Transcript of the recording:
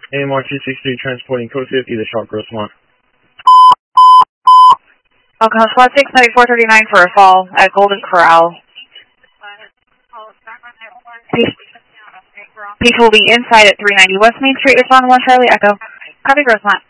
AMR 263 transporting code 50 to Sharp Grossmont. Welcome, Squad 69439 for a fall at Golden Corral. People will be inside at 390 West Main Street. Respond 1 Charlie Echo. Copy, Grossmont.